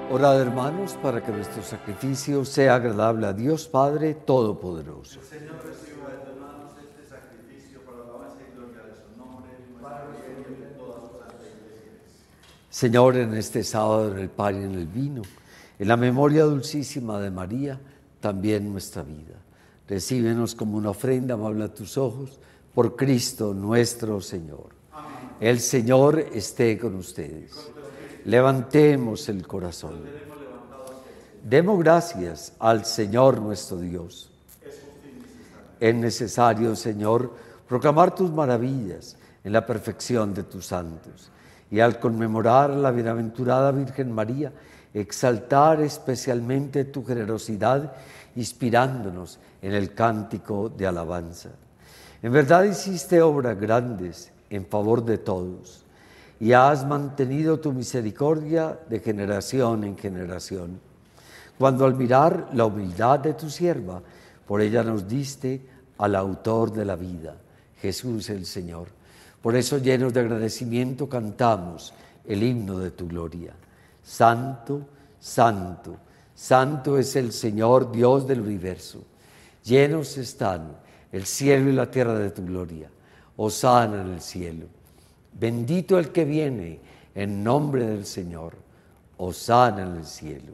Orad, hermanos, para que nuestro sacrificio sea agradable a Dios Padre Todopoderoso. El Señor reciba de tus manos este sacrificio para la alabanza y gloria de su nombre, para el bien de toda su santa iglesia. Señor, en este sábado, en el pan y en el vino, en la memoria dulcísima de María, también nuestra vida. Recíbenos como una ofrenda amable a tus ojos, por Cristo nuestro Señor. Amén. El Señor esté con ustedes. Levantemos el corazón. Demos gracias al Señor nuestro Dios. Es necesario, Señor, proclamar tus maravillas en la perfección de tus santos. Y al conmemorar a la bienaventurada Virgen María, exaltar especialmente tu generosidad, inspirándonos en el cántico de alabanza. En verdad hiciste obras grandes en favor de todos, y has mantenido tu misericordia de generación en generación. Cuando al mirar la humildad de tu sierva, por ella nos diste al autor de la vida, Jesús el Señor. Por eso, llenos de agradecimiento, cantamos el himno de tu gloria. Santo, santo, santo es el Señor, Dios del universo. Llenos están el cielo y la tierra de tu gloria. Hosana en el cielo. Bendito el que viene en nombre del Señor. Hosana en el cielo.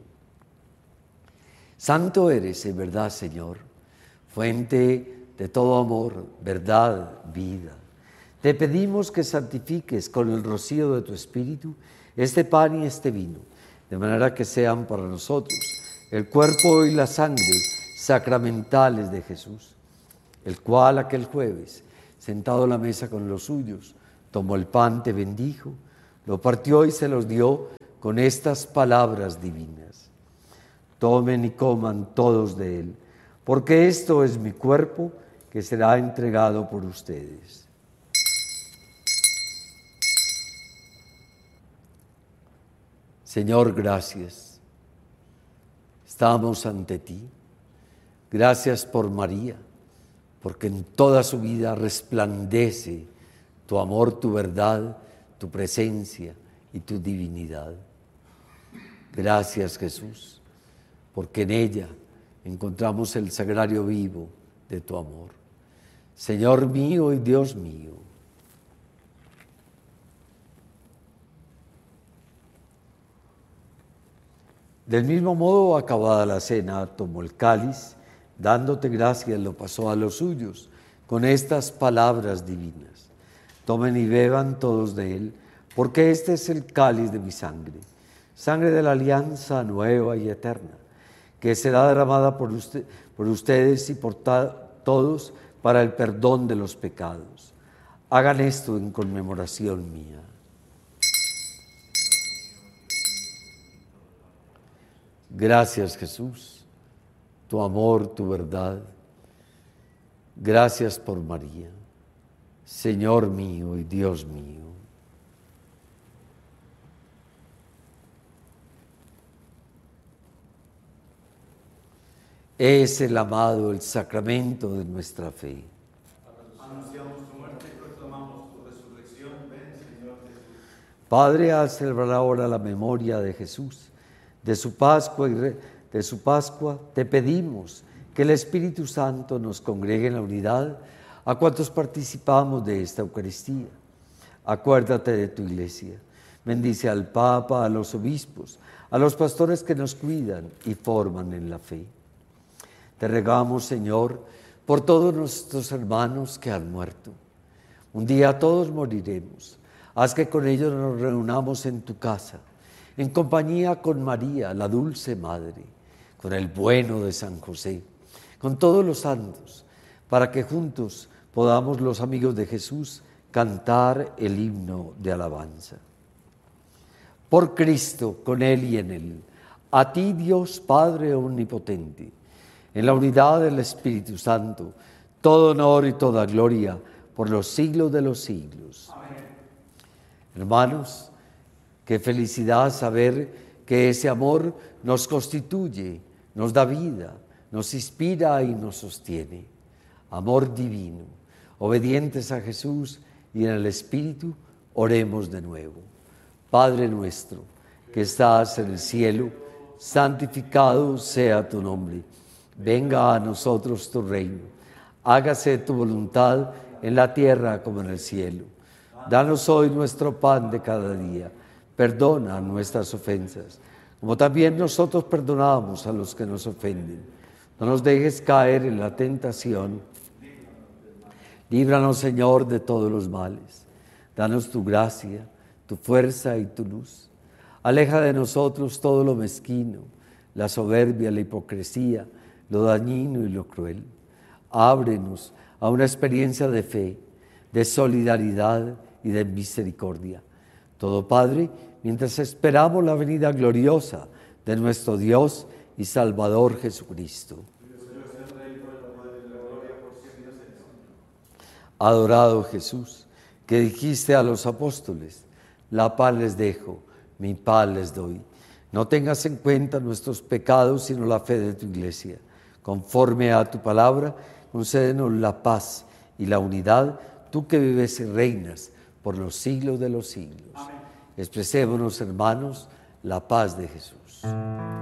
Santo eres, en verdad, Señor, fuente de todo amor, verdad, vida. Te pedimos que santifiques con el rocío de tu Espíritu este pan y este vino, de manera que sean para nosotros el cuerpo y la sangre sacramentales de Jesús, el cual aquel jueves, sentado a la mesa con los suyos, tomó el pan, te bendijo, lo partió y se los dio con estas palabras divinas. Tomen y coman todos de él, porque esto es mi cuerpo que será entregado por ustedes. Señor, gracias. Estamos ante ti. Gracias por María, porque en toda su vida resplandece tu amor, tu verdad, tu presencia y tu divinidad. Gracias, Jesús, porque en ella encontramos el sagrario vivo de tu amor. Señor mío y Dios mío. Del mismo modo, acabada la cena, tomó el cáliz, dándote gracias, lo pasó a los suyos, con estas palabras divinas. Tomen y beban todos de él, porque este es el cáliz de mi sangre, sangre de la alianza nueva y eterna, que será derramada por ustedes y por todos para el perdón de los pecados. Hagan esto en conmemoración mía. Gracias, Jesús, tu amor, tu verdad. Gracias por María, Señor mío y Dios mío. Es el amado, el sacramento de nuestra fe. Anunciamos tu muerte y proclamamos tu resurrección. Ven, Señor Jesús. Padre, al celebrar ahora la memoria de Jesús, de su Pascua te pedimos que el Espíritu Santo nos congregue en la unidad a cuantos participamos de esta Eucaristía. Acuérdate de tu Iglesia. Bendice al Papa, a los obispos, a los pastores que nos cuidan y forman en la fe. Te rogamos, Señor, por todos nuestros hermanos que han muerto. Un día todos moriremos. Haz que con ellos nos reunamos en tu casa, en compañía con María, la dulce Madre, con el bueno de San José, con todos los santos, para que juntos podamos los amigos de Jesús cantar el himno de alabanza. Por Cristo, con Él y en Él, a ti Dios Padre Omnipotente, en la unidad del Espíritu Santo, todo honor y toda gloria por los siglos de los siglos. Amén. Hermanos, qué felicidad saber que ese amor nos constituye, nos da vida, nos inspira y nos sostiene. Amor divino, obedientes a Jesús y en el Espíritu, oremos de nuevo. Padre nuestro, que estás en el cielo, santificado sea tu nombre. Venga a nosotros tu reino. Hágase tu voluntad en la tierra como en el cielo. Danos hoy nuestro pan de cada día. Perdona nuestras ofensas, como también nosotros perdonamos a los que nos ofenden. No nos dejes caer en la tentación. Líbranos, Señor, de todos los males. Danos tu gracia, tu fuerza y tu luz. Aleja de nosotros todo lo mezquino, la soberbia, la hipocresía, lo dañino y lo cruel. Ábrenos a una experiencia de fe, de solidaridad y de misericordia. Todo, Padre, mientras esperamos la venida gloriosa de nuestro Dios y Salvador Jesucristo. Adorado Jesús, que dijiste a los apóstoles: la paz les dejo, mi paz les doy. No tengas en cuenta nuestros pecados, sino la fe de tu Iglesia. Conforme a tu palabra, concédenos la paz y la unidad, tú que vives y reinas por los siglos de los siglos. Amén. Expresémonos, hermanos, la paz de Jesús.